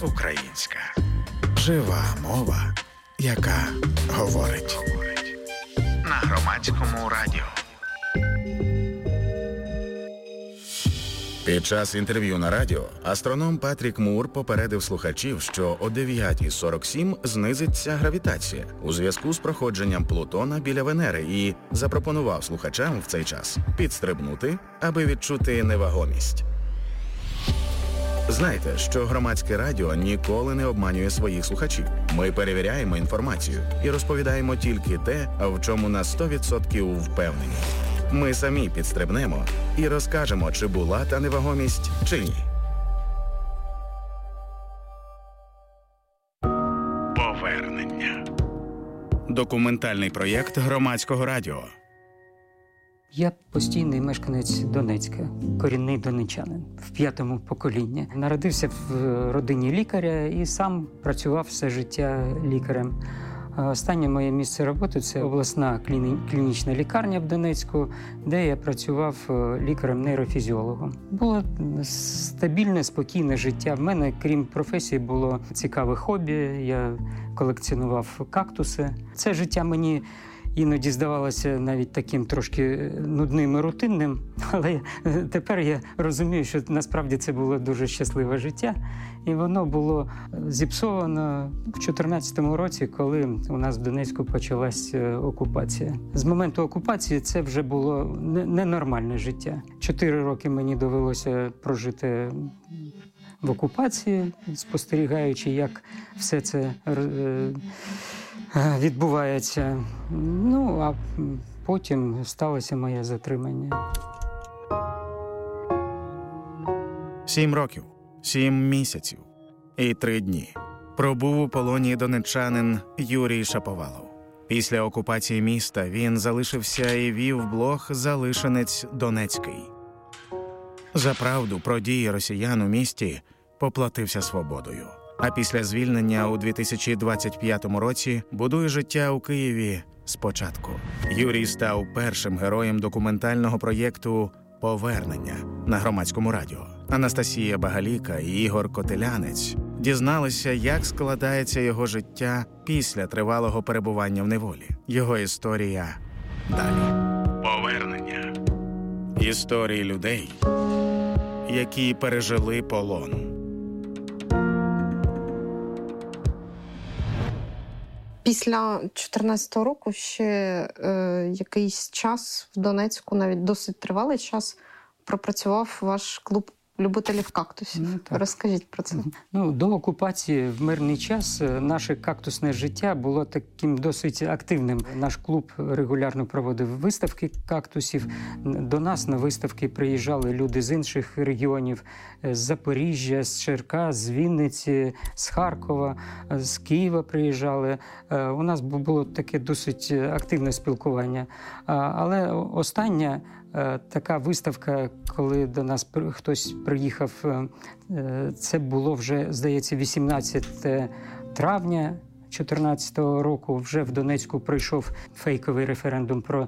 українська. Жива мова, яка говорить. На Громадському радіо. Під час інтерв'ю на радіо астроном Патрік Мур попередив слухачів, що о 9:47 знизиться гравітація у зв'язку з проходженням Плутона біля Венери і запропонував слухачам в цей час підстрибнути, аби відчути невагомість. Знайте, що Громадське радіо ніколи не обманює своїх слухачів. Ми перевіряємо інформацію і розповідаємо тільки те, в чому на 100% впевнені. Ми самі підстрибнемо і розкажемо, чи була та невагомість, чи ні. Повернення. Документальний проєкт Громадського радіо. Я постійний мешканець Донецька, корінний донечанин, в 5-му поколінні. Народився в родині лікаря і сам працював все життя лікарем. Останнє моє місце роботи – це обласна клінічна лікарня в Донецьку, де я працював лікарем-нейрофізіологом. Було стабільне, спокійне життя. В мене, крім професії, було цікаве хобі. Я колекціонував кактуси. Це життя мені іноді здавалося навіть таким трошки нудним і рутинним, але тепер я розумію, що насправді це було дуже щасливе життя. І воно було зіпсовано в 2014 році, коли у нас в Донецьку почалась окупація. З моменту окупації це вже було ненормальне життя. 4 роки мені довелося прожити в окупації, спостерігаючи, як все це відбувається. Ну, а потім сталося моє затримання. 7 років, 7 місяців і 3 дні пробув у полоні донеччанин Юрій Шаповалов. Після окупації міста він залишився і вів блог «Залишенець Донецький». За правду про дії росіян у місті поплатився свободою. А після звільнення у 2025 році будує життя у Києві спочатку. Юрій став першим героєм документального проєкту «Повернення» на Громадському радіо. Анастасія Багаліка і Ігор Котелянець дізналися, як складається його життя після тривалого перебування в неволі. Його історія далі. Повернення. Історії людей, які пережили полон. Після 2014 року ще якийсь час в Донецьку, навіть досить тривалий час, пропрацював ваш клуб любителів кактусів. Розкажіть про це. До окупації в мирний час наше кактусне життя було таким досить активним. Наш клуб регулярно проводив виставки кактусів. До нас на виставки приїжджали люди з інших регіонів, з Запоріжжя, з Черкас, з Вінниці, з Харкова, з Києва приїжджали. У нас було таке досить активне спілкування. Але остання така виставка, коли до нас хтось приїхав, це було вже, здається, 18 травня 2014 року. Вже в Донецьку пройшов фейковий референдум про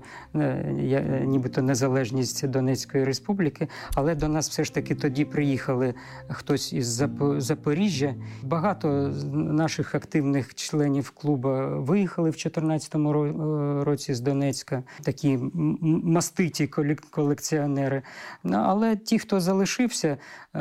нібито незалежність Донецької республіки, але до нас все ж таки тоді приїхали хтось із Запоріжжя. Багато наших активних членів клубу виїхали в 2014 році з Донецька, такі маститі колекціонери. Але ті, хто залишився,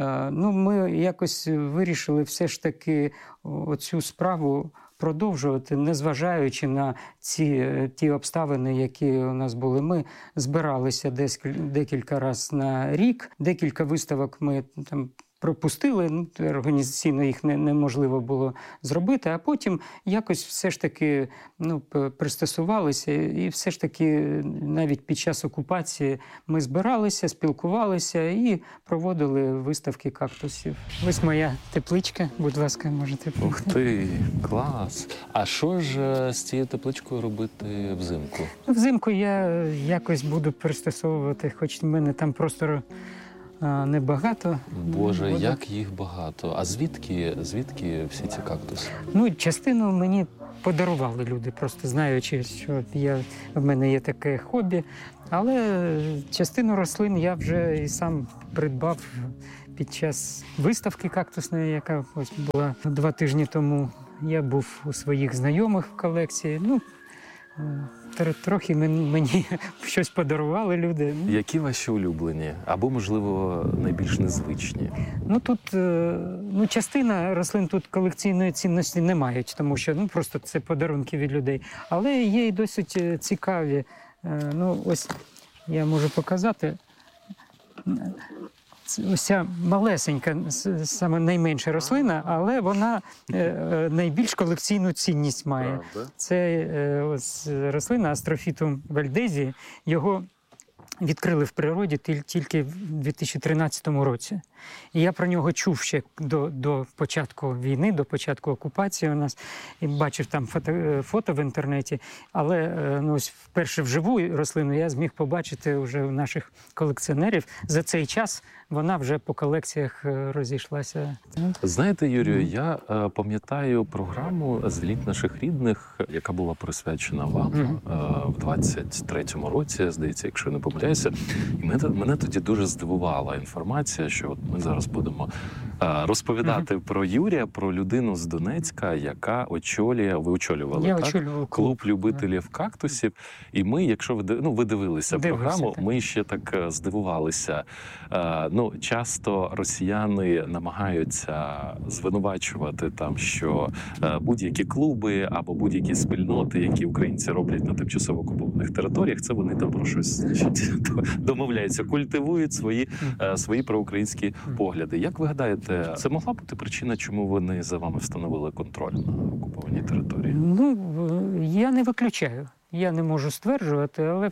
ми якось вирішили все ж таки оцю справу продовжувати, незважаючи на ті обставини, які у нас були. Ми збиралися декілька разів на рік, декілька виставок ми там пропустили, організаційно їх неможливо було зробити, а потім якось все ж таки пристосувалися, і все ж таки навіть під час окупації ми збиралися, спілкувалися і проводили виставки кактусів. Ось моя тепличка, будь ласка, можете Ух ти, клас! А що ж з цією тепличкою робити взимку? Взимку я якось буду пристосовувати, хоч в мене там простору небагато. Боже, як їх багато. А звідки всі ці кактуси? Частину мені подарували люди, просто знаючи, що в мене є таке хобі. Але частину рослин я вже і сам придбав під час виставки кактусної, яка ось була 2 тижні тому, я був у своїх знайомих в колекції. Ну, трохи мені щось подарували люди. Які ваші улюблені? Або, можливо, найбільш незвичні? Ну, тут частина рослин тут колекційної цінності не мають, тому що просто це подарунки від людей. Але є і досить цікаві. Ось я можу показати. Ось ця малесенька, саме найменша рослина, але вона найбільш колекційну цінність має. Це ось рослина Астрофітум вальдезії. Його відкрили в природі тільки в 2013 році. І я про нього чув ще до початку війни, до початку окупації у нас. І бачив там фото в інтернеті. Але ось вперше вживу рослину я зміг побачити вже у наших колекціонерів. За цей час вона вже по колекціях розійшлася. Знаєте, Юрію, я пам'ятаю програму «Звільніть наших рідних», яка була присвячена вам в 23-му році, здається, якщо не помиляюся. І мене тоді дуже здивувала інформація, що от ми зараз будемо розповідати про Юрія, про людину з Донецька, яка ви очолювали клуб любителів кактусів. І ми, якщо ви дивилися програму, так. Ми ще так здивувалися. Часто росіяни намагаються звинувачувати там, що будь-які клуби або будь-які спільноти, які українці роблять на тимчасово окупованих територіях, це вони там про щось домовляються, культивують свої проукраїнські погляди. Як ви гадаєте, це могла бути причина, чому вони за вами встановили контроль на окупованій території? Я не виключаю. Я не можу стверджувати, але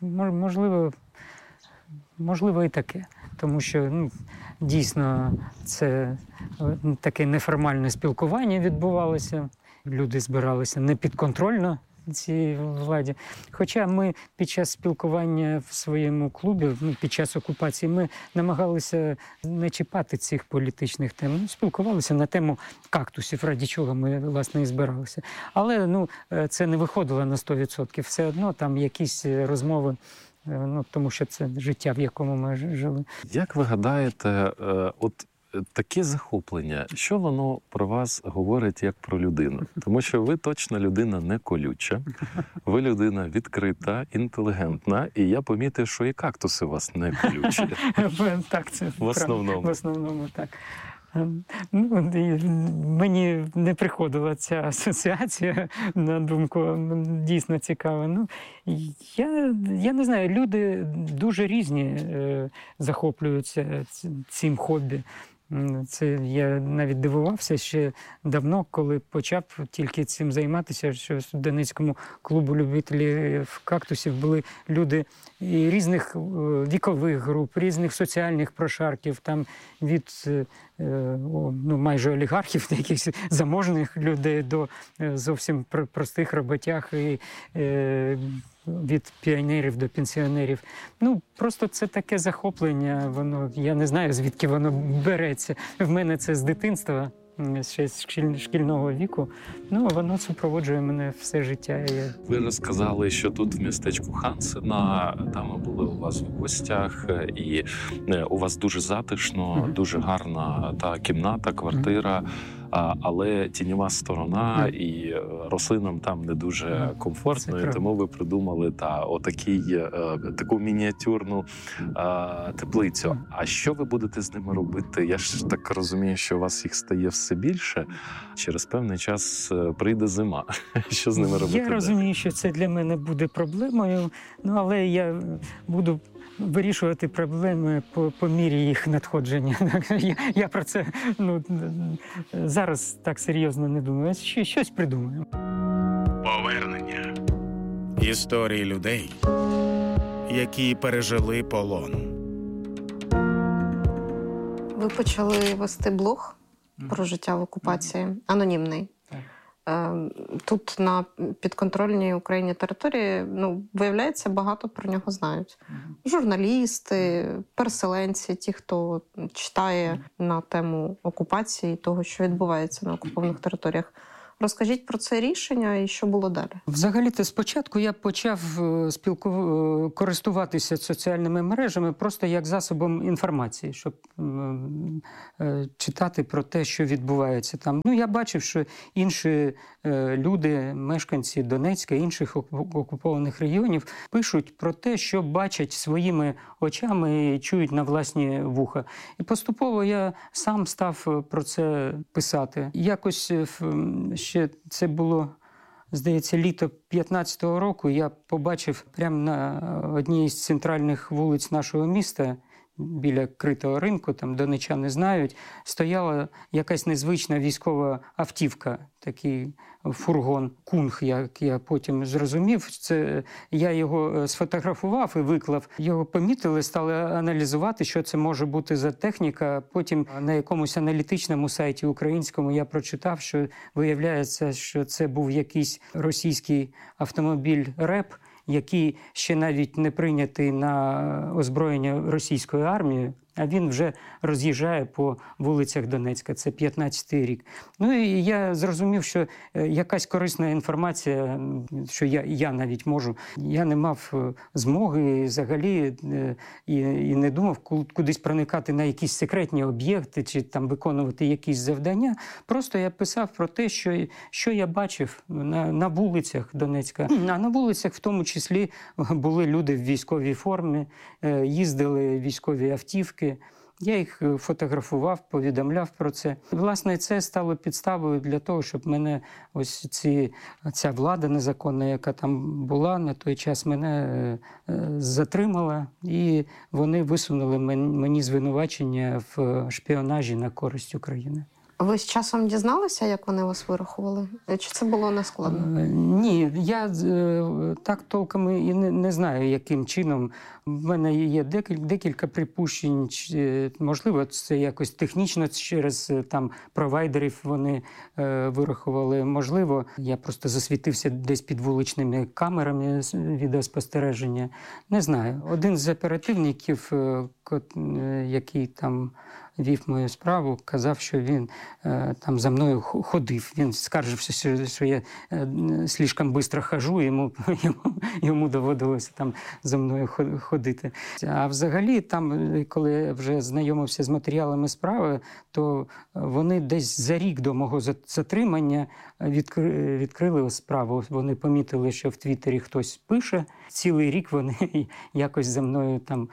можливо і таке. Тому що дійсно це таке неформальне спілкування відбувалося. Люди збиралися непідконтрольно цій владі. Хоча ми під час спілкування в своєму клубі, під час окупації, ми намагалися не чіпати цих політичних тем. Спілкувалися на тему кактусів, раді чого ми, власне, і збиралися. Але це не виходило на 100%. Все одно там якісь розмови, тому що це життя, в якому ми жили. Як ви гадаєте, таке захоплення, що воно про вас говорить як про людину? Тому що ви точно людина не колюча, ви людина відкрита, інтелігентна, і я помітив, що і кактуси у вас не колючі. Так, це в основному. В основному, так. Мені не приходила ця асоціація на думку, дійсно цікаво. Я не знаю, люди дуже різні захоплюються цим хобі. Це я навіть дивувався ще давно, коли почав тільки цим займатися, що в Донецькому клубу любителів кактусів були люди і різних вікових груп, різних соціальних прошарків, там від майже олігархів, якихось заможних людей до зовсім простих роботяг і від піонерів до пенсіонерів. Просто це таке захоплення, я не знаю, звідки воно береться. В мене це з дитинства, ще з шкільного віку. Воно супроводжує мене все життя. Ви розказали, що тут в містечку Хансена, там ми були у вас в гостях, і у вас дуже затишно, дуже гарна та кімната, квартира. Але тіньова сторона і рослинам там не дуже комфортно, і тому ви придумали таку мініатюрну теплицю. А що ви будете з ними робити? Я ж так розумію, що у вас їх стає все більше. Через певний час прийде зима. Що з ними робити? Я розумію, що це для мене буде проблемою, але я буду вирішувати проблеми по мірі їх надходження. Я про це зараз так серйозно не думаю. Щось придумаю. Повернення. Історії людей, які пережили полон. Ви почали вести блог про життя в окупації, анонімний. Тут на підконтрольній Україні території, виявляється, багато про нього знають. Журналісти, переселенці, ті, хто читає на тему окупації, того, що відбувається на окупованих територіях. Розкажіть про це рішення і що було далі. Взагалі-то спочатку я почав користуватися соціальними мережами просто як засобом інформації, щоб читати про те, що відбувається там. Ну, я бачив, що інші люди, мешканці Донецька, інших окупованих регіонів, пишуть про те, що бачать своїми очами і чують на власні вуха. І поступово я сам став про це писати. Якось ще це було, здається, літо 15-го року, я побачив прямо на одній з центральних вулиць нашого міста, біля критого ринку, там донеччани знають, стояла якась незвична військова автівка, такий фургон, кунг, як я потім зрозумів. Це я його сфотографував і виклав. Його помітили, стали аналізувати, що це може бути за техніка. Потім на якомусь аналітичному сайті українському я прочитав, що виявляється, що це був якийсь російський автомобіль РЕП, який ще навіть не прийнятий на озброєння російської армії, а він вже роз'їжджає по вулицях Донецька. Це 15-й рік. Ну і я зрозумів, що якась корисна інформація, що я навіть можу. Я не мав змоги взагалі і не думав кудись проникати на якісь секретні об'єкти чи там виконувати якісь завдання. Просто я писав про те, що я бачив на вулицях Донецька. А на вулицях в тому числі були люди в військовій формі, їздили військові автівки. Я їх фотографував, повідомляв про це. Власне, це стало підставою для того, щоб мене ця влада незаконна, яка там була на той час, мене затримала. І вони висунули мені звинувачення в шпіонажі на користь України. Ви з часом дізналися, як вони вас вирахували? Чи це було нескладно? Ні, я так толком і не знаю, яким чином. В мене є декілька припущень. Можливо, це якось технічно через там провайдерів вони вирахували. Можливо, я просто засвітився десь під вуличними камерами відеоспостереження. Не знаю. Один з оперативників, який там вів мою справу, казав, що він там за мною ходив. Він скаржився, що я слишком швидко хожу, йому доводилося там за мною ходити. А взагалі, там, коли я вже знайомився з матеріалами справи, то вони десь за рік до мого затримання відкрили справу. Вони помітили, що в Твіттері хтось пише. Цілий рік вони якось за мною там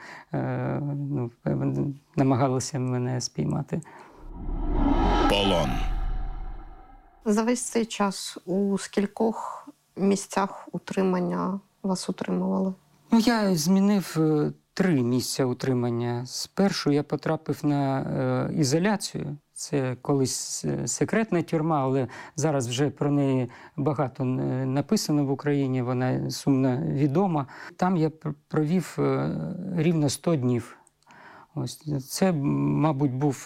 намагалися мене спіймати. Полон. За весь цей час у скількох місцях утримання вас утримували? Ну, я змінив 3 місця утримання. Спершу я потрапив на ізоляцію. Це колись секретна тюрма, але зараз вже про неї багато написано в Україні, вона сумно відома. Там я провів рівно 100 днів. Ось це, мабуть, був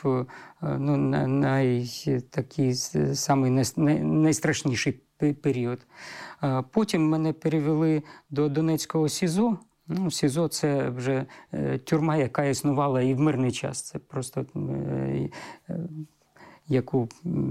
такий самий найстрашніший період. Потім мене перевели до Донецького СІЗО. Ну, СІЗО – це вже тюрма, яка існувала і в мирний час. Це просто яку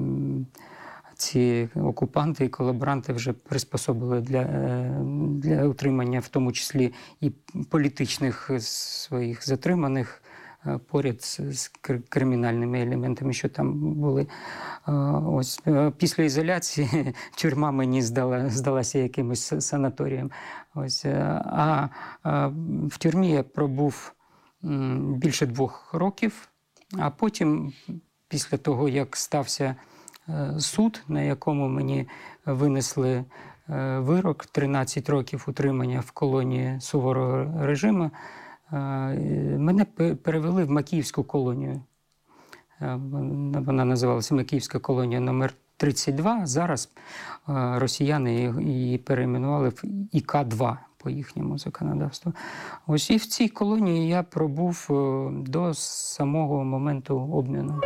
ці окупанти і колаборанти вже приспособили для утримання, в тому числі і політичних своїх затриманих, поряд з кримінальними елементами, що там були. Ось після ізоляції тюрма мені здалася якимось санаторієм. Ось, а в тюрмі я пробув більше 2 років, а потім, після того, як стався суд, на якому мені винесли вирок 13 років утримання в колонії суворого режиму, мене перевели в Макіївську колонію. Вона називалася Макіївська колонія номер 32. Зараз росіяни її перейменували в ІК-2 по їхньому законодавству. Ось і в цій колонії я пробув до самого моменту обміну.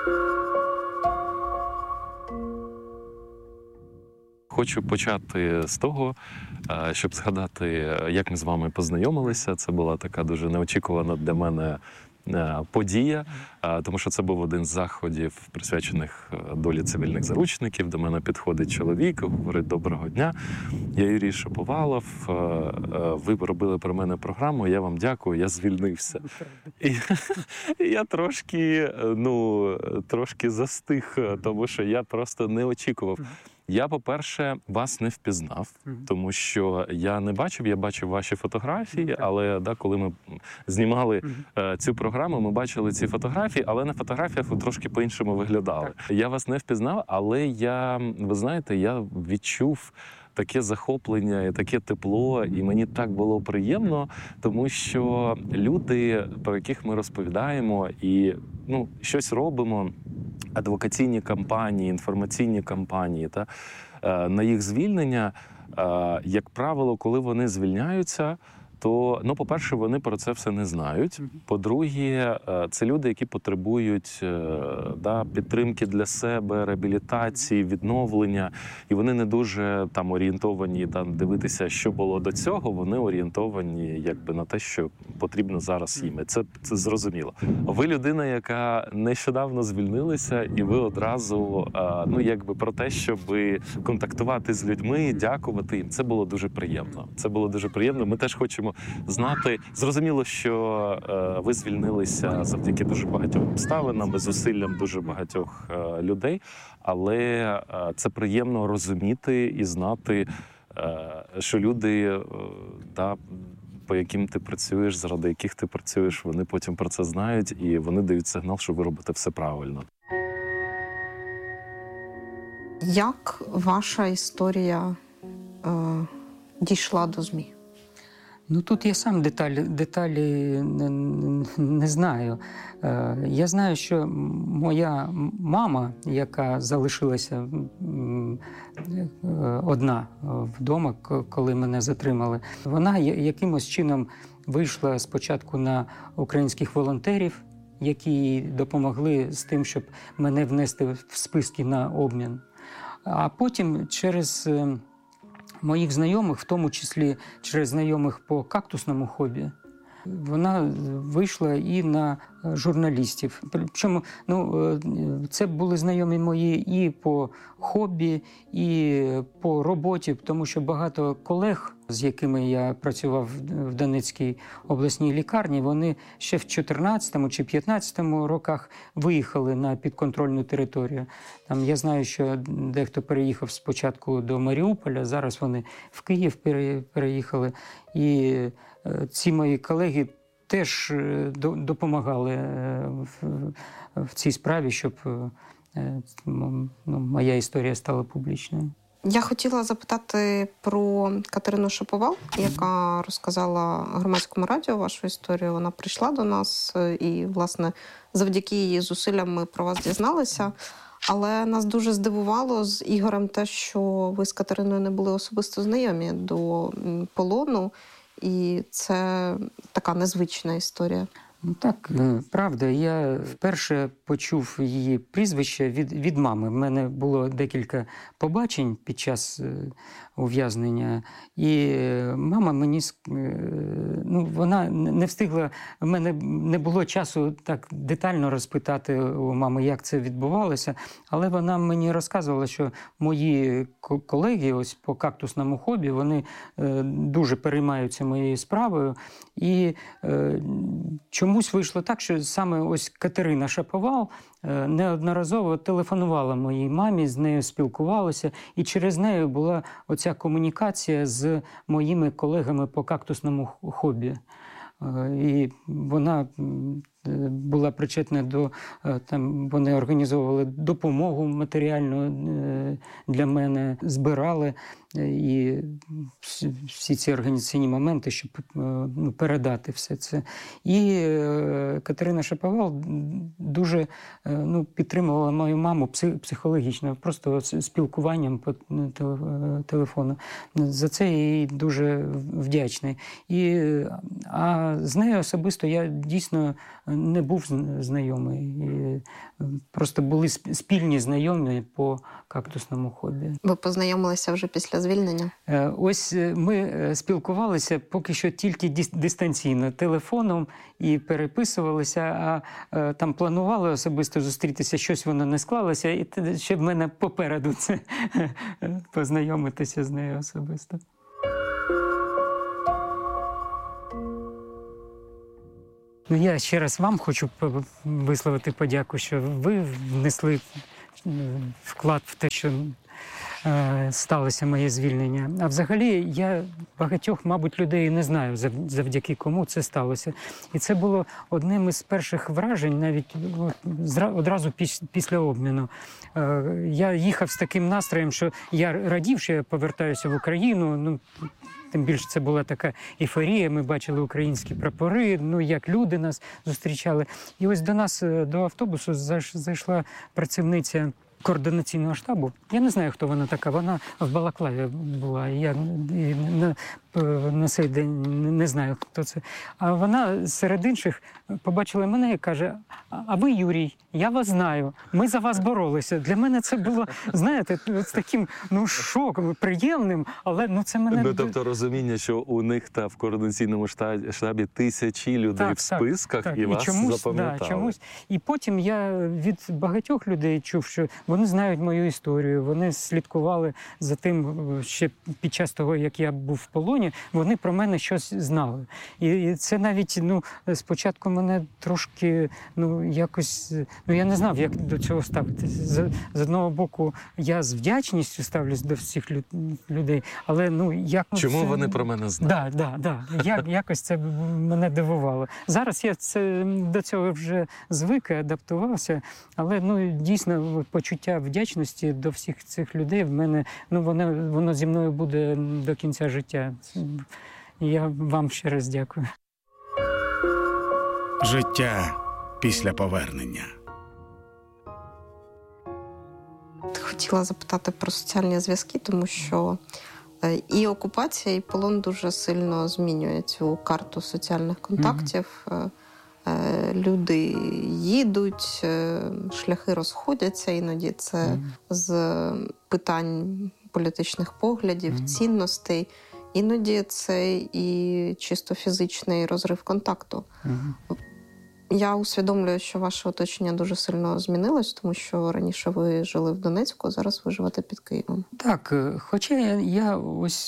Хочу почати з того, щоб згадати, як ми з вами познайомилися. Це була така дуже неочікувана для мене подія, тому що це був один з заходів, присвячених долі цивільних заручників. До мене підходить чоловік, говорить: «Доброго дня, я Юрій Шаповалов, ви робили про мене програму, я вам дякую, я звільнився». І я трошки застиг, тому що я просто не очікував. Я, по-перше, вас не впізнав, тому що я не бачив, я бачив ваші фотографії, але коли ми знімали цю програму, ми бачили ці фотографії, але на фотографіях ви трошки по-іншому виглядали. Я вас не впізнав, але ви знаєте, я відчув таке захоплення і таке тепло, і мені так було приємно, тому що люди, про яких ми розповідаємо і щось робимо, адвокаційні кампанії, інформаційні кампанії, на їх звільнення, як правило, коли вони звільняються, то, по-перше, вони про це все не знають. По-друге, це люди, які потребують підтримки для себе, реабілітації, відновлення. І вони не дуже орієнтовані дивитися, що було до цього. Вони орієнтовані на те, що потрібно зараз їм. І це зрозуміло. Ви людина, яка нещодавно звільнилася, і ви одразу про те, щоб контактувати з людьми, дякувати їм. Це було дуже приємно. Це було дуже приємно. Ми теж хочемо знати. Зрозуміло, що ви звільнилися завдяки дуже багатьом обставинам, зусиллям дуже багатьох людей, але це приємно розуміти і знати, що люди, по яким ти працюєш, заради яких ти працюєш, вони потім про це знають і вони дають сигнал, що ви робите все правильно. Як ваша історія дійшла до ЗМІ? Тут я сам деталі не знаю. Я знаю, що моя мама, яка залишилася одна вдома, коли мене затримали, вона якимось чином вийшла спочатку на українських волонтерів, які їй допомогли з тим, щоб мене внести в списки на обмін. А потім через моїх знайомих, в тому числі через знайомих по кактусному хобі, вона вийшла і на журналістів. Причому це були знайомі мої і по хобі, і по роботі, тому що багато колег, з якими я працював в Донецькій обласній лікарні, вони ще в 14-му чи 15-му роках виїхали на підконтрольну територію. Я знаю, що дехто переїхав спочатку до Маріуполя, зараз вони в Київ переїхали. І ці мої колеги теж допомагали в цій справі, щоб моя історія стала публічною. Я хотіла запитати про Катерину Шаповал, яка розказала Громадському радіо вашу історію. Вона прийшла до нас і, власне, завдяки її зусиллям ми про вас дізналися. Але нас дуже здивувало з Ігорем те, що ви з Катериною не були особисто знайомі до полону. І це така незвична історія. Так, правда. Я вперше почув її прізвище від мами. В мене було декілька побачень під час ув'язнення. І мама мені, вона не встигла, в мене не було часу так детально розпитати у мами, як це відбувалося, але вона мені розказувала, що мої колеги ось по кактусному хобі, вони дуже переймаються моєю справою. І чомусь вийшло так, що саме ось Катерина Шаповал неодноразово телефонувала моїй мамі, з нею спілкувалася, і через неї була оця комунікація з моїми колегами по кактусному хобі. І вона була причетна до, вони організовували допомогу матеріальну для мене, збирали і всі ці організаційні моменти, щоб передати все це. І Катерина Шаповал дуже підтримувала мою маму психологічно, просто спілкуванням по телефону. За це я їй дуже вдячний. А з нею особисто я дійсно не був знайомий. І просто були спільні знайомі по кактусному хобі. Ви познайомилися вже після звільнення? Ось ми спілкувалися поки що тільки дистанційно, телефоном, і переписувалися, а там планували особисто зустрітися, щось воно не склалося, і ще в мене попереду це познайомитися з нею особисто. Ну, я ще раз вам хочу висловити подяку, що ви внесли вклад в те, що сталося моє звільнення. А взагалі я багатьох, мабуть, людей не знаю, завдяки кому це сталося. І це було одним із перших вражень, навіть одразу після обміну. Я їхав з таким настроєм, що я радів, що я повертаюся в Україну. Ну, тим більше це була така ейфорія, ми бачили українські прапори, ну, як люди нас зустрічали. І ось до нас, до автобусу, зайшла працівниця координаційного штабу. Я не знаю, хто вона така, вона в балаклаві була, я на цей день не знаю, хто це. А вона серед інших побачила мене і каже: а ви, Юрій, я вас знаю, ми за вас боролися. Для мене це було, знаєте, з таким, ну, шоком, приємним, але, ну, це мене... Ну, тобто розуміння, що у них та в координаційному штабі тисячі людей в списках, і вас запам'ятали. Да, чомусь. І потім я від багатьох людей чув, що вони знають мою історію, вони слідкували за тим, ще під час того, як я був в полоні, вони про мене щось знали. І це навіть, ну, спочатку мене трошки, ну, якось, ну, я не знав, як до цього ставитися. З одного боку, я з вдячністю ставлюсь до всіх людей, але, ну, як... Чому це... вони про мене знають? Да. Якось це мене дивувало. Зараз я до цього вже звик і адаптувався, але, ну, дійсно, почуття вдячності до всіх цих людей в мене, ну, воно зі мною буде до кінця життя. Я вам ще раз дякую. Життя після повернення. Хотіла запитати про соціальні зв'язки, тому що і окупація, і полон дуже сильно змінює цю карту соціальних контактів. Люди їдуть, шляхи розходяться, іноді це з питань політичних поглядів, цінностей. Іноді це і чисто фізичний розрив контакту. Я усвідомлюю, що ваше оточення дуже сильно змінилось, тому що раніше ви жили в Донецьку, а зараз ви живете під Києвом. Так, хоча я ось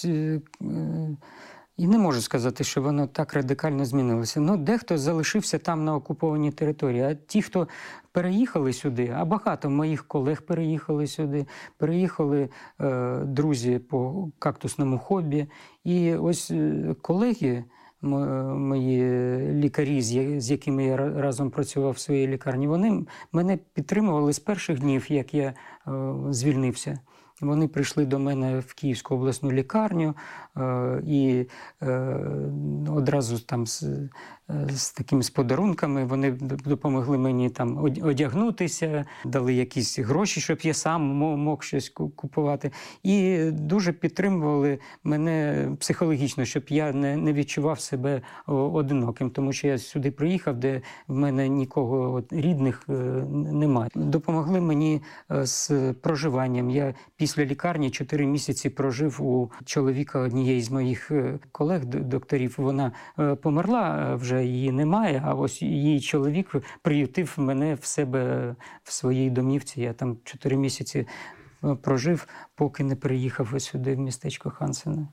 і не можу сказати, що воно так радикально змінилося. Ну, дехто залишився там на окупованій території, а ті, хто переїхали сюди, а багато моїх колег переїхали сюди, переїхали друзі по кактусному хобі. І ось колеги, мої лікарі, з якими я разом працював в своїй лікарні, вони мене підтримували з перших днів, як я звільнився. Вони прийшли до мене в Київську обласну лікарню і одразу там з такими подарунками вони допомогли мені там одягнутися, дали якісь гроші, щоб я сам мог щось купувати. І дуже підтримували мене психологічно, щоб я не відчував себе одиноким, тому що я сюди приїхав, де в мене нікого рідних немає. Допомогли мені з проживанням. Я після лікарні 4 місяці прожив у чоловіка однієї з моїх колег, докторів. Вона померла, вже її немає, а ось її чоловік приютив мене в себе в своїй домівці. Я там 4 місяці прожив, поки не приїхав сюди, в містечко Хансене.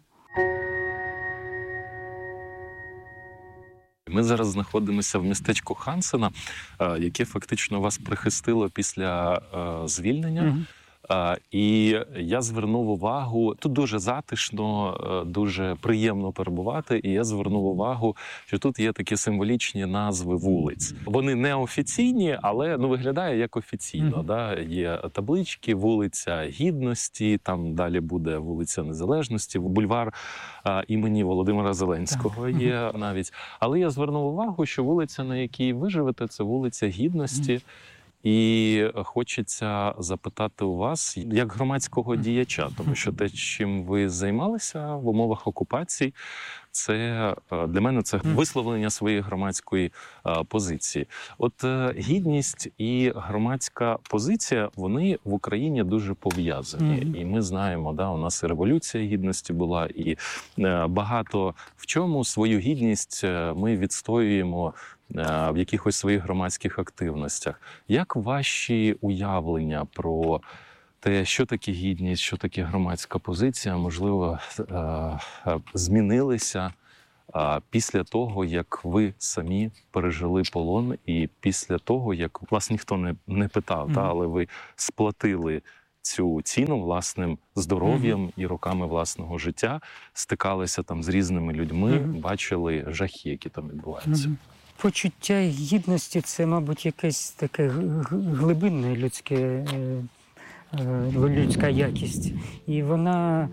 Ми зараз знаходимося в містечку Хансена, яке фактично вас прихистило після звільнення. І я звернув увагу, тут дуже затишно, дуже приємно перебувати, і я звернув увагу, що тут є такі символічні назви вулиць. Вони не офіційні, але виглядає як офіційно. Да? Є таблички, вулиця Гідності, там далі буде вулиця Незалежності, бульвар імені Володимира Зеленського є навіть. Але я звернув увагу, що вулиця, на якій ви живете, це вулиця Гідності. І хочеться запитати у вас, як громадського діяча, тому що те, чим ви займалися в умовах окупації, це для мене це висловлення своєї громадської позиції. От гідність і громадська позиція, вони в Україні дуже пов'язані. І ми знаємо, у нас і Революція Гідності була, і багато в чому свою гідність ми відстоюємо в якихось своїх громадських активностях. Як ваші уявлення про те, що таке гідність, що таке громадська позиція, можливо, змінилися після того, як ви самі пережили полон, і після того, як вас ніхто не питав, але ви сплатили цю ціну власним здоров'ям і роками власного життя, стикалися там з різними людьми, бачили жахи, які там відбуваються? Почуття гідності – це, мабуть, якесь таке глибинне людська якість. І вона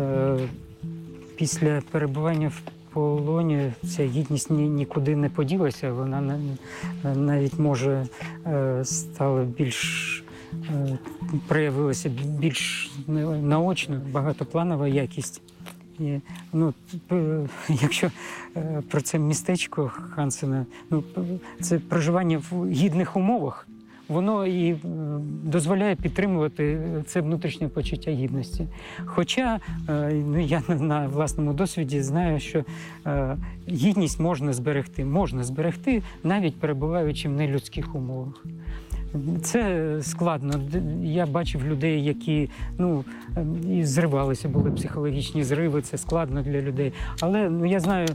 після перебування в полоні, ця гідність нікуди не поділася. Вона навіть, може, стала більш, проявилася більш наочно, багатопланова якість. І, якщо про це містечко Хансена, це проживання в гідних умовах, воно і дозволяє підтримувати це внутрішнє почуття гідності. Хоча я на власному досвіді знаю, що гідність можна зберегти, навіть перебуваючи в нелюдських умовах. Це складно. Я бачив людей, які і зривалися, були психологічні зриви, це складно для людей. Але я знаю,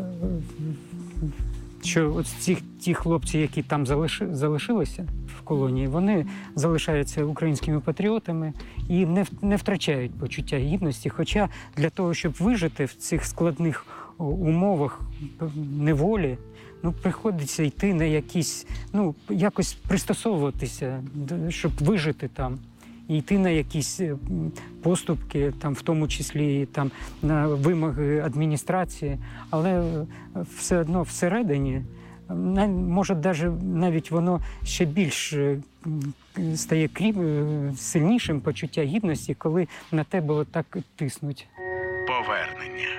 що ось ті хлопці, які там залишилися в колонії, вони залишаються українськими патріотами і не втрачають почуття гідності. Хоча для того, щоб вижити в цих складних умовах неволі, приходиться йти на якісь, якось пристосовуватися, щоб вижити там. І йти на якісь поступки, там, в тому числі там, на вимоги адміністрації. Але все одно всередині, може, навіть воно ще більш стає сильнішим почуття гідності, коли на тебе отак тиснуть. Повернення.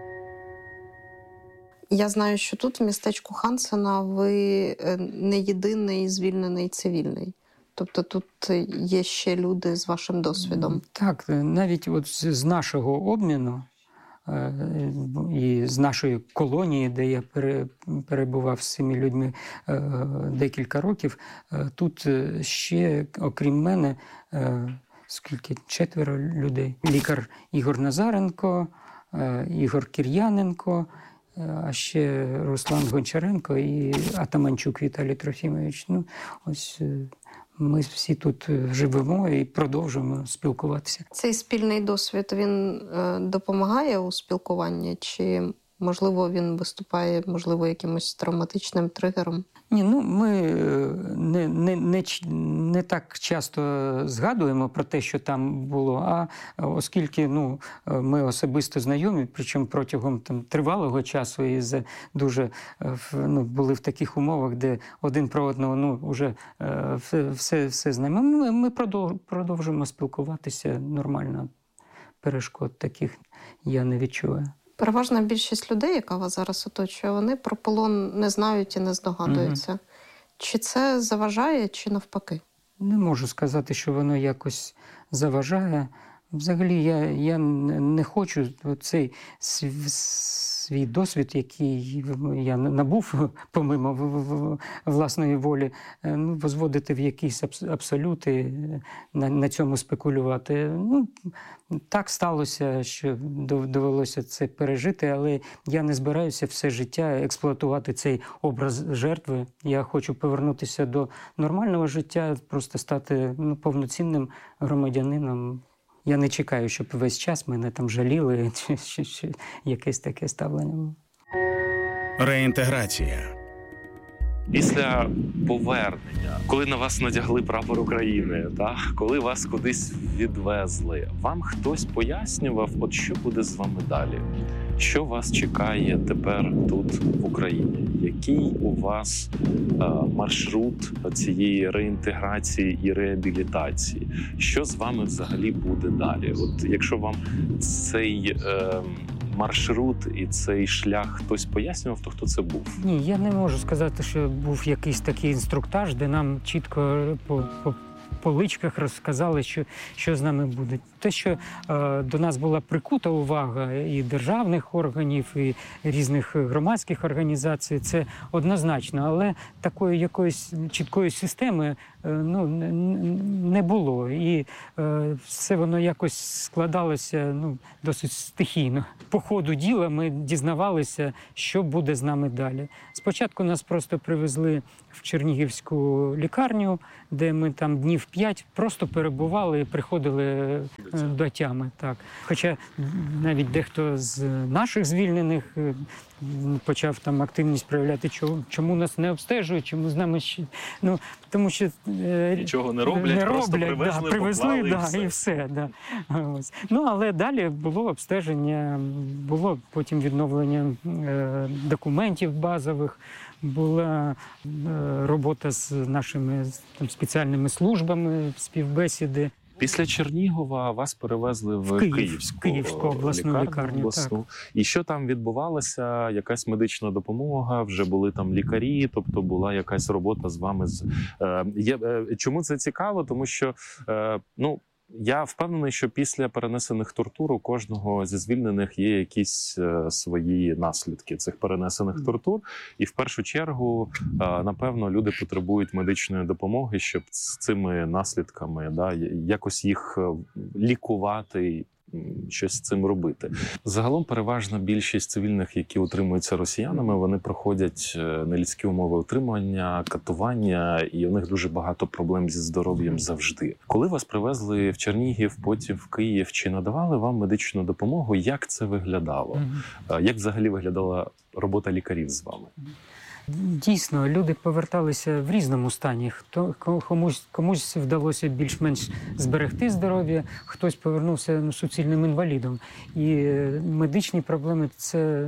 Я знаю, що тут, в містечку Хансена, ви не єдиний звільнений цивільний. Тобто тут є ще люди з вашим досвідом. Так, навіть от з нашого обміну і з нашої колонії, де я перебував з цими людьми декілька років, тут ще, окрім мене, 4 людей. Лікар Ігор Назаренко, Ігор Кір'яненко, а ще Руслан Гончаренко і Атаманчук Віталій Трофімович. Ось ми всі тут живемо і продовжуємо спілкуватися. Цей спільний досвід, він допомагає у спілкуванні? Чи, можливо, він виступає, якимось травматичним тригером? Ні, ми не так часто згадуємо про те, що там було, а оскільки ми особисто знайомі, причому протягом тривалого часу і дуже були в таких умовах, де один про одного вже все знаємо, ми продовжуємо спілкуватися нормально. Перешкод таких я не відчуваю. Переважна більшість людей, яка вас зараз оточує, вони про полон не знають і не здогадуються. Чи це заважає, чи навпаки? Не можу сказати, що воно якось заважає. Взагалі, я не хочу цей свій досвід, який я набув, помимо власної волі, возводити в якісь абсолюти, на цьому спекулювати. Так сталося, що довелося це пережити, але я не збираюся все життя експлуатувати цей образ жертви. Я хочу повернутися до нормального життя, просто стати повноцінним громадянином. Я не чекаю, щоб весь час мене там жаліли, чи якесь таке ставлення було. Реінтеграція. Після повернення, коли на вас надягли прапор України, коли вас кудись відвезли, вам хтось пояснював, що буде з вами далі? Що вас чекає тепер тут, в Україні? Який у вас маршрут цієї реінтеграції і реабілітації? Що з вами взагалі буде далі? От якщо вам маршрут і цей шлях хтось пояснював, то хто це був? Ні, я не можу сказати, що був якийсь такий інструктаж, де нам чітко по поличках розказали, що з нами буде. Те, що до нас була прикута увага і державних органів, і різних громадських організацій, це однозначно. Але такої якоїсь чіткої системи не було. І все воно якось складалося досить стихійно. По ходу діла ми дізнавалися, що буде з нами далі. Спочатку нас просто привезли в Чернігівську лікарню, де ми там днів 5 просто перебували і приходили до тями. Так. Хоча навіть дехто з наших звільнених почав там активність проявляти, чому нас не обстежують, чому з нами ще... тому що нічого не роблять, просто привезли, і все. Да. Ось. Але далі було обстеження, було потім відновлення документів базових, була робота з нашими спеціальними службами, співбесіди. Після Чернігова вас перевезли в Київську обласну лікарню. Так. І що там відбувалося? Якась медична допомога, вже були там лікарі, тобто була якась робота з вами. Чому це цікаво? Тому що, я впевнений, що після перенесених тортур у кожного зі звільнених є якісь свої наслідки цих перенесених тортур. І в першу чергу, напевно, люди потребують медичної допомоги, щоб з цими наслідками якось їх лікувати, щось з цим робити. Загалом переважна більшість цивільних, які утримуються росіянами, вони проходять нелюдські умови утримання, катування, і у них дуже багато проблем зі здоров'ям завжди. Коли вас привезли в Чернігів, потім в Київ, чи надавали вам медичну допомогу? Як це виглядало? Як взагалі виглядала робота лікарів з вами? Дійсно, люди поверталися в різному стані. Комусь вдалося більш-менш зберегти здоров'я, хтось повернувся суцільним інвалідом. І медичні проблеми – це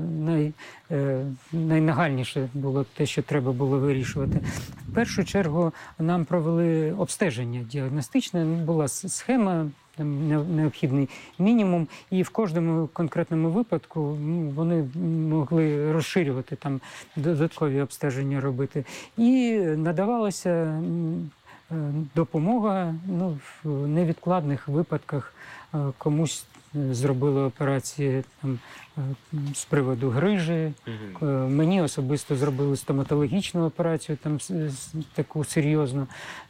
найнагальніше було те, що треба було вирішувати. В першу чергу нам провели обстеження діагностичне, була схема, необхідний мінімум, і в кожному конкретному випадку вони могли розширювати, там додаткові обстеження робити. І надавалася допомога в невідкладних випадках. Комусь зробили операції з приводу грижі. Мені особисто зробили стоматологічну операцію, таку серйозну.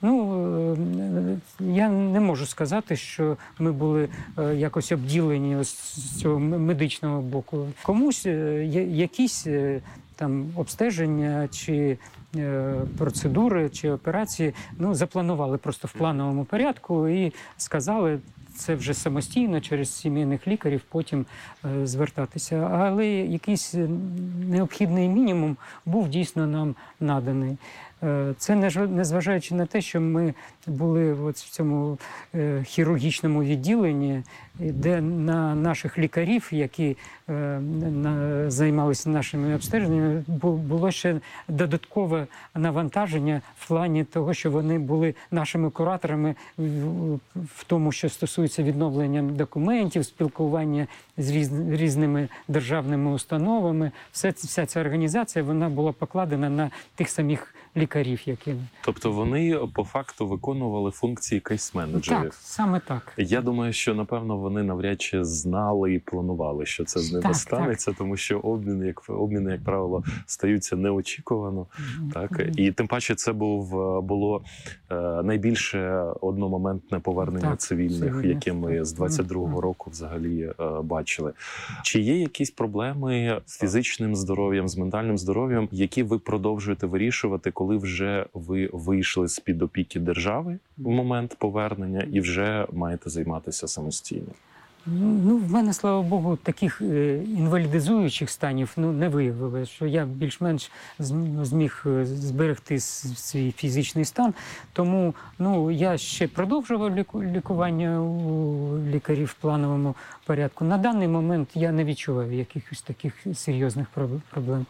Я не можу сказати, що ми були якось обділені з цього медичного боку. Комусь якісь обстеження чи процедури, чи операції запланували просто в плановому порядку і сказали, це вже самостійно через сімейних лікарів потім звертатися. Але якийсь необхідний мінімум був дійсно нам наданий. Це незважаючи на те, що ми були в цьому хірургічному відділенні, де на наших лікарів, які займалися нашими обстеженнями, було ще додаткове навантаження в плані того, що вони були нашими кураторами в тому, що стосується відновлення документів, спілкування з різними державними установами. Вся ця організація, вона була покладена на тих самих лікарів, які... Тобто вони по факту виконували функції кейс-менеджерів? Так, саме так. Я думаю, що, напевно, вони навряд чи знали і планували, що це з ними станеться, тому що обміни, як правило, стаються неочікувано. Так? І тим паче це було найбільше одномоментне повернення цивільних, яке ми з 22-го року взагалі бачили. Чи є якісь проблеми з фізичним здоров'ям, з ментальним здоров'ям, які ви продовжуєте вирішувати, коли вже ви вийшли з-під опіки держави в момент повернення і вже маєте займатися самостійно? В мене, слава Богу, таких інвалідизуючих станів не виявилося, що я більш-менш зміг зберегти свій фізичний стан. Тому я ще продовжував лікування у лікарів в плановому порядку. На даний момент я не відчуваю якихось таких серйозних проблем.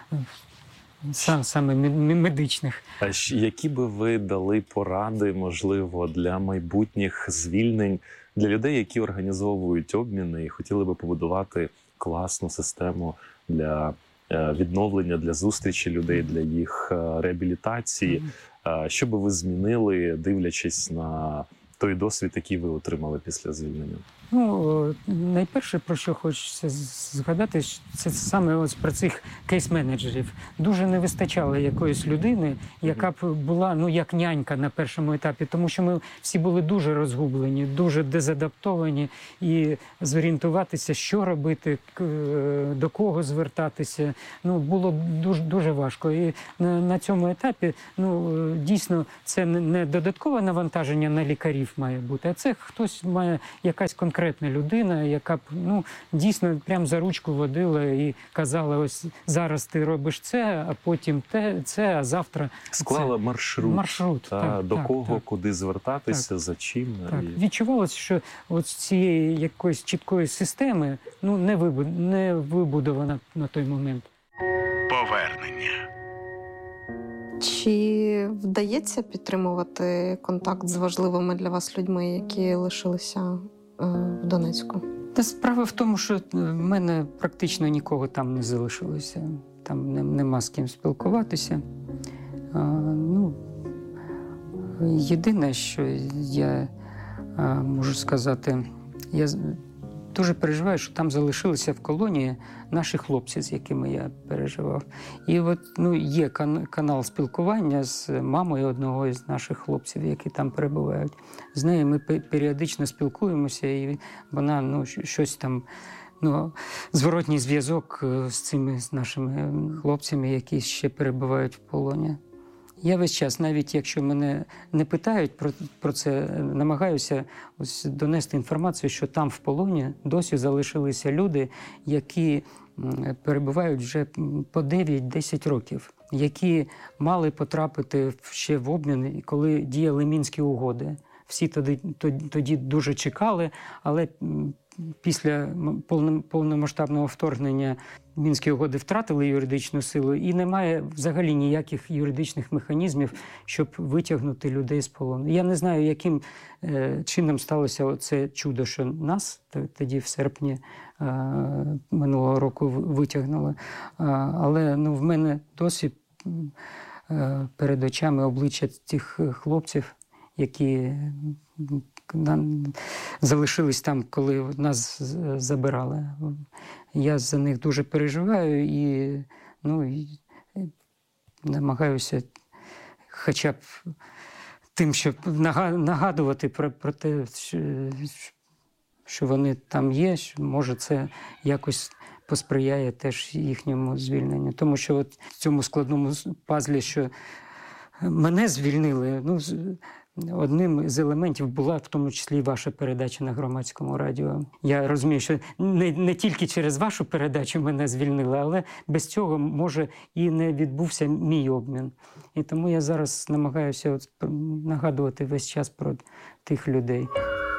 Саме медичних. А які би ви дали поради, можливо, для майбутніх звільнень, для людей, які організовують обміни і хотіли би побудувати класну систему для відновлення, для зустрічі людей, для їх реабілітації. Що би ви змінили, дивлячись на той досвід, який ви отримали після звільнення? Ну, найперше, про що хочеться згадати, це саме ось про цих кейс-менеджерів. Дуже не вистачало якоїсь людини, яка б була, ну, як нянька на першому етапі, тому що ми всі були дуже розгублені, дуже дезадаптовані, і зорієнтуватися, що робити, до кого звертатися, ну, було дуже, дуже важко. І на цьому етапі, ну, дійсно, це не додаткове навантаження на лікарів має бути, а це хтось має, якась конкретна людина, яка б, ну, дійсно прям за ручку водила і казала, ось зараз ти робиш це, а потім це, а завтра склала це. Маршрут, Так, до так, кого, так. Куди звертатися, Так. за чим. Так. Відчувалося, що ось цієї якоїсь чіткої системи, ну, не вибудована на той момент. Повернення. Чи вдається підтримувати контакт з важливими для вас людьми, які лишилися в Донецьку? Та справа в тому, що в мене практично нікого там не залишилося. Там нема з ким спілкуватися. Ну, єдине, що я можу сказати, я дуже переживаю, що там залишилися в колонії наші хлопці, з якими я переживав. І от, ну, є канал спілкування з мамою одного із наших хлопців, які там перебувають. З нею ми періодично спілкуємося, і вона, ну, щось там, ну, зворотній зв'язок з цими з нашими хлопцями, які ще перебувають в полоні. Я весь час, навіть якщо мене не питають про це, намагаюся ось донести інформацію, що там в полоні досі залишилися люди, які перебувають вже по 9-10 років, які мали потрапити ще в обмін, коли діяли Мінські угоди. Всі тоді дуже чекали, але після повномасштабного вторгнення Мінські угоди втратили юридичну силу, і немає взагалі ніяких юридичних механізмів, щоб витягнути людей з полону. Я не знаю, яким чином сталося це чудо, що нас тоді в серпні минулого року витягнули. Але, ну, в мене досі перед очами обличчя тих хлопців, які залишились там, коли нас забирали. Я за них дуже переживаю і, ну, і намагаюся хоча б тим, щоб нагадувати про те, що вони там є, що, може, це якось посприяє теж їхньому звільненню. Тому що от в цьому складному пазлі, що мене звільнили, ну, одним з елементів була в тому числі і ваша передача на Громадському радіо. Я розумію, що не тільки через вашу передачу мене звільнили, але без цього, може, і не відбувся мій обмін. І тому я зараз намагаюся нагадувати весь час про тих людей.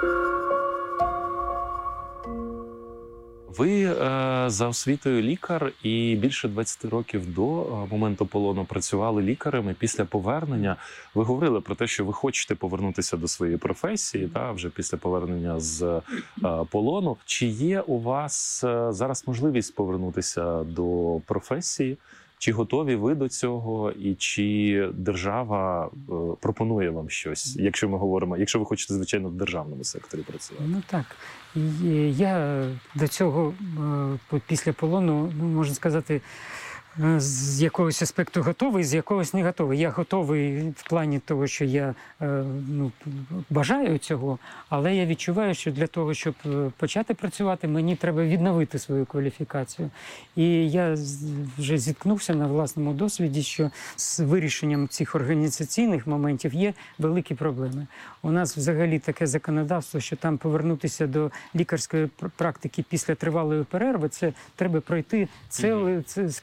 Ви за освітою лікар і більше 20 років до моменту полону працювали лікарем. І після повернення ви говорили про те, що ви хочете повернутися до своєї професії, вже після повернення з полону. Чи є у вас зараз можливість повернутися до професії? Чи готові ви до цього? І чи держава пропонує вам щось, якщо ми говоримо, якщо ви хочете, звичайно, в державному секторі працювати? Ну так. Я до цього після полону, ну, можна сказати, з якогось аспекту готовий, з якогось не готовий. Я готовий в плані того, що я, ну, бажаю цього, але я відчуваю, що для того, щоб почати працювати, мені треба відновити свою кваліфікацію. І я вже зіткнувся на власному досвіді, що з вирішенням цих організаційних моментів є великі проблеми. У нас взагалі таке законодавство, що там повернутися до лікарської практики після тривалої перерви, це треба пройти складний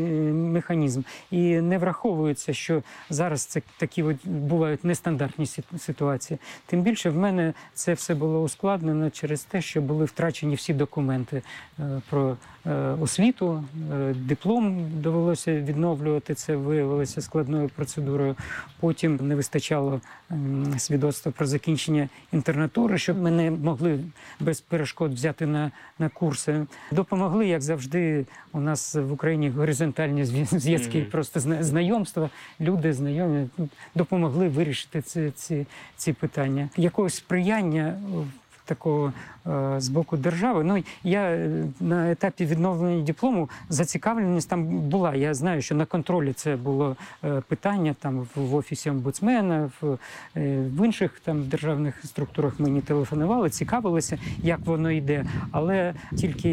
механізм. І не враховується, що зараз це такі от бувають нестандартні ситуації. Тим більше в мене це все було ускладнено через те, що були втрачені всі документи про освіту, диплом довелося відновлювати, це виявилося складною процедурою. Потім не вистачало свідоцтва про закінчення інтернатури, щоб мене могли без перешкод взяти на курси. Допомогли, як завжди, у нас в Україні горизонтальні зв'язки, просто знайомства, люди знайомі, допомогли вирішити ці питання. Якогось сприяння такого з боку держави. Ну, я на етапі відновлення диплому, зацікавленість там була. Я знаю, що на контролі це було питання там в Офісі омбудсмена, в інших там державних структурах мені телефонували, цікавилися, як воно йде. Але тільки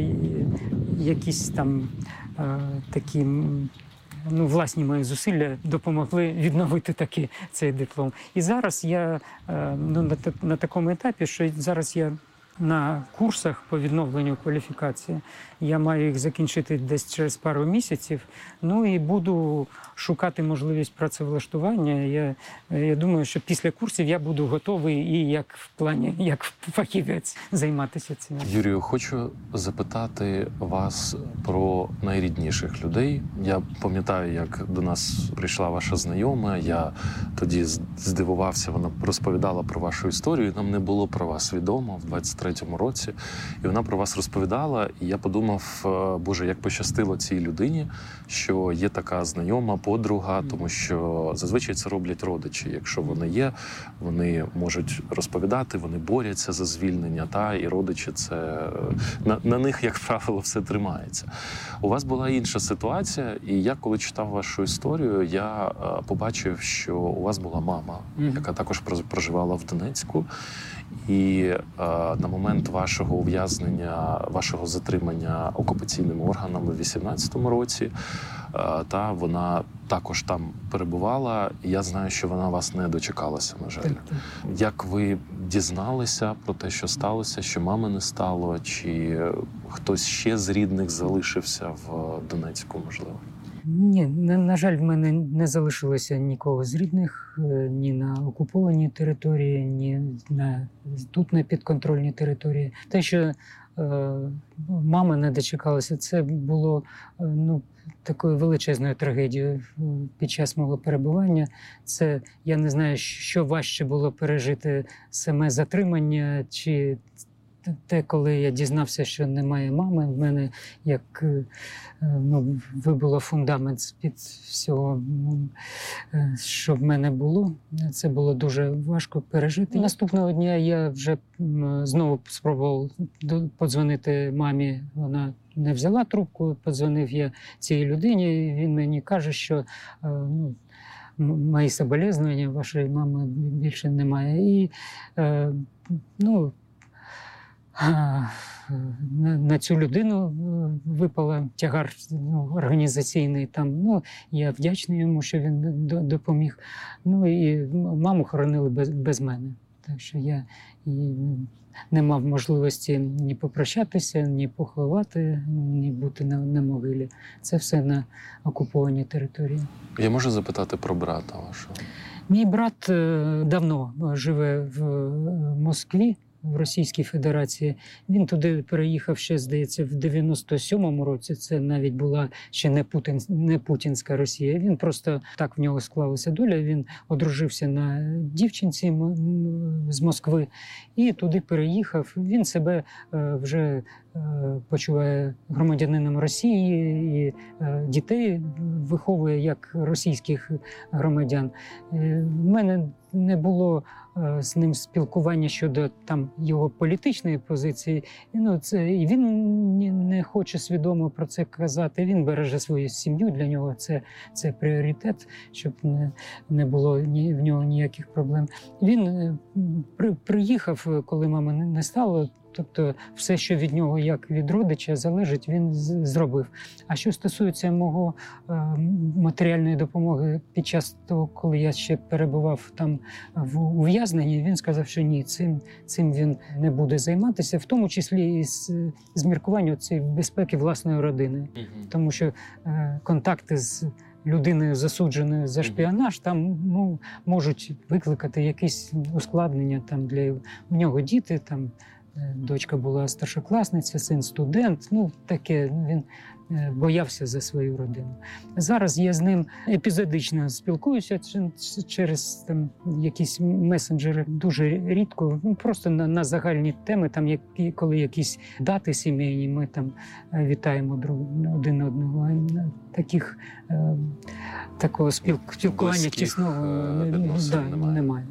якісь там такі власні мої зусилля допомогли відновити цей диплом. І зараз я на такому етапі, що зараз я на курсах по відновленню кваліфікації. Я маю їх закінчити десь через пару місяців. Ну і буду шукати можливість працевлаштування. Я думаю, що після курсів я буду готовий і як фахівець займатися цим. Юрію, хочу запитати вас про найрідніших людей. Я пам'ятаю, як до нас прийшла ваша знайома. Я тоді здивувався, вона розповідала про вашу історію. Нам не було про вас відомо в 23-му році. І вона про вас розповідала, і я подумав, Боже, як пощастило цій людині, що є така знайома, подруга, тому що зазвичай це роблять родичі. Якщо вони є, вони можуть розповідати, вони борються за звільнення, і родичі це на них, як правило, все тримається. У вас була інша ситуація, і я, коли читав вашу історію, я побачив, що у вас була мама, яка також проживала в Донецьку. І на момент вашого ув'язнення, вашого затримання окупаційними органами в 18-му році, вона також там перебувала. І я знаю, що вона вас не дочекалася, на жаль. Так. Як ви дізналися про те, що сталося, що мами не стало, чи хтось ще з рідних залишився в Донецьку, можливо? Ні, на жаль, в мене не залишилося нікого з рідних ні на окупованій території, ні тут на підконтрольній території. Те, що мама не дочекалася, це було такою величезною трагедією під час мого перебування. Це, я не знаю, що важче було пережити саме затримання, чи те, коли я дізнався, що немає мами, в мене як вибило фундамент з-під всього, що в мене було. Це було дуже важко пережити. Наступного дня я вже знову спробував подзвонити мамі. Вона не взяла трубку, подзвонив я цій людині, і він мені каже, що мої соболезновання, вашої мами більше немає. І на цю людину випала тягар організаційний. Я вдячний йому, що він допоміг. І маму хоронили без мене. Так що я не мав можливості ні попрощатися, ні поховати, ні бути на могилі. Це все на окупованій території. Я можу запитати про брата вашого? Мій брат давно живе в Москві, в Російській Федерації. Він туди переїхав ще, здається, в 97-му році. Це навіть була ще не путінська Росія. Він просто так в нього склалася доля. Він одружився на дівчинці з Москви і туди переїхав. Він себе вже почуває громадянином Росії і дітей виховує як російських громадян. В мене не було з ним спілкування щодо його політичної позиції. І він не хоче свідомо про це казати. Він береже свою сім'ю, для нього це пріоритет, щоб не було в нього ніяких проблем. Він приїхав, коли мами не стало, Тобто все, що від нього, як від родича, залежить, він зробив. А що стосується мого матеріальної допомоги під час того, коли я ще перебував там в ув'язненні, він сказав, що ні, цим він не буде займатися, в тому числі і з міркуванням цієї безпеки власної родини. Тому що контакти з людиною, засудженою за шпіонаж, там можуть викликати якісь ускладнення там в нього діти, там дочка була старшокласниця, син студент, таке, він боявся за свою родину. Зараз я з ним епізодично спілкуюся через там якісь месенджери, дуже рідко, просто на загальні теми, там коли якісь дати сімейні, ми там вітаємо один одного. Такого спілкування тісного немає.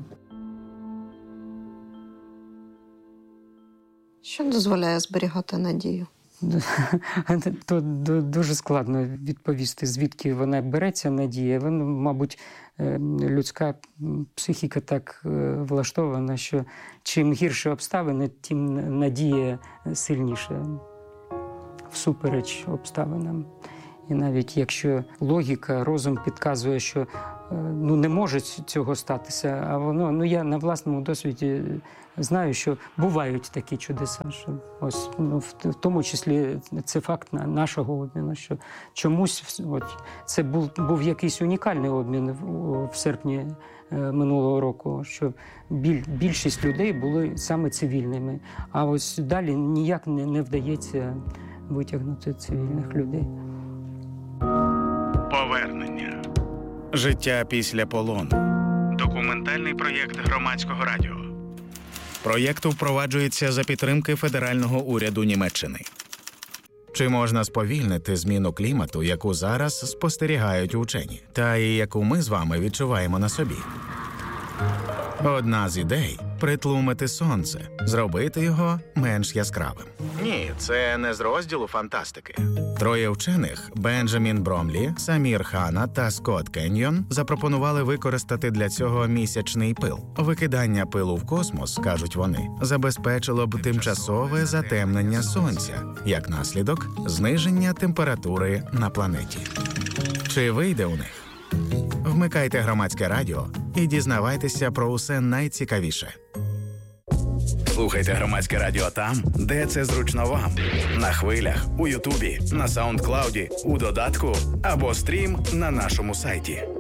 Що дозволяє зберігати надію? То дуже складно відповісти, звідки вона береться, надія. Вона, мабуть, людська психіка так влаштована, що чим гірші обставини, тим надія сильніша всупереч обставинам. І навіть якщо логіка, розум підказує, що не може цього статися, а воно, я на власному досвіді знаю, що бувають такі чудеса. Що ось, в тому числі це факт нашого обміну, що чомусь це був якийсь унікальний обмін в серпні минулого року, що більшість людей були саме цивільними, а ось далі ніяк не вдається витягнути цивільних людей. Повернення. Життя після полону. Документальний проєкт Громадського радіо. Проєкт впроваджується за підтримки федерального уряду Німеччини. Чи можна сповільнити зміну клімату, яку зараз спостерігають учені, та і яку ми з вами відчуваємо на собі? Одна з ідей – притлумити сонце, зробити його менш яскравим. Ні, це не з розділу фантастики. Троє вчених – Бенджамін Бромлі, Самір Хана та Скотт Кеньйон – запропонували використати для цього місячний пил. Викидання пилу в космос, кажуть вони, забезпечило б тимчасове затемнення сонця, як наслідок – зниження температури на планеті. Чи вийде у них? Вмикайте Громадське радіо і дізнавайтеся про усе найцікавіше. Слухайте Громадське радіо там, де це зручно вам. На хвилях, у Ютубі, на Саундклауді, у додатку або стрім на нашому сайті.